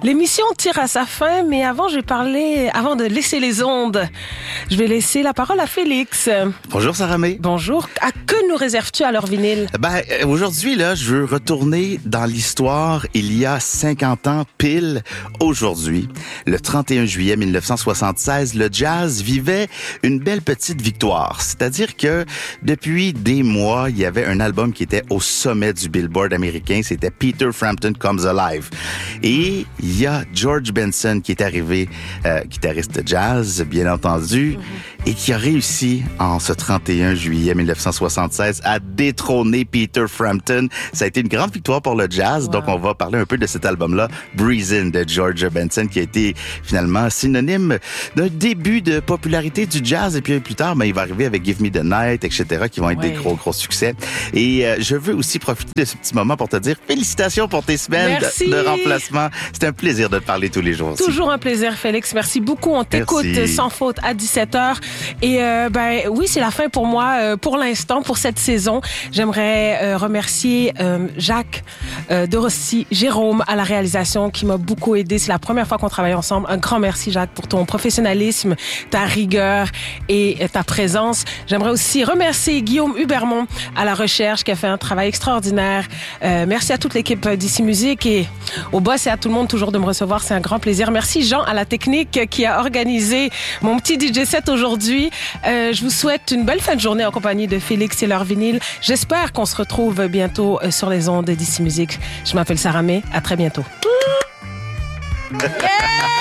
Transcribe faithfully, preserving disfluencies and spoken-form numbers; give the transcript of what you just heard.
L'émission tire à sa fin, mais avant, je vais parler, avant de laisser les ondes, je vais laisser la parole à Félix. Bonjour, Sarah May. Bonjour. À que nous réserves-tu à l'heure vinyle? Ben, aujourd'hui, là, je veux retourner dans l'histoire il y a cinquante ans pile aujourd'hui. Le trente et un juillet mille neuf cent soixante-seize, le jazz vivait une belle petite victoire. C'est-à-dire que depuis des mois, il y avait un album qui était au sommet du Billboard américain. C'était Peter Frampton Comes Alive. Et il y a George Benson qui est arrivé, euh, guitariste de jazz, bien entendu, mm-hmm. et qui a réussi en ce trente et un juillet mille neuf cent soixante-seize à détrôner Peter Frampton. Ça a été une grande victoire pour le jazz. Wow. Donc, on va parler un peu de cet album-là, Breezin' de George Benson, qui a été finalement synonyme d'un début de popularité du jazz. Et puis plus tard, ben, il va arriver avec Give Me the Night, et cetera, qui vont être ouais. des gros, gros succès. Et euh, je veux aussi profiter de ce petit moment pour te dire félicitations pour tes semaines de, de remplacement. C'est un plaisir de te parler tous les jours. Aussi. Toujours un plaisir, Félix. Merci beaucoup. On t'écoute Merci. sans faute à dix-sept heures. Et euh, ben oui, c'est la fin pour moi, euh, pour l'instant, pour cette saison. J'aimerais euh, remercier euh, Jacques euh, de Rossi, Jérôme à la réalisation qui m'a beaucoup aidé. C'est la première fois qu'on travaille ensemble. Un grand merci, Jacques, pour ton professionnalisme, ta rigueur et ta présence. J'aimerais aussi remercier Guillaume Hubermont à la recherche qui a fait un travail extraordinaire. Euh, merci à toute l'équipe d'Ici Musique et au boss et à tout le monde toujours de me recevoir. C'est un grand plaisir. Merci Jean à la technique qui a organisé mon petit D J set aujourd'hui. Euh, je vous souhaite une belle fin de journée en compagnie de Félix et leur vinyle. J'espère qu'on se retrouve bientôt sur les ondes d'Ici Musique. Je m'appelle Sarah May. À très bientôt. Yeah!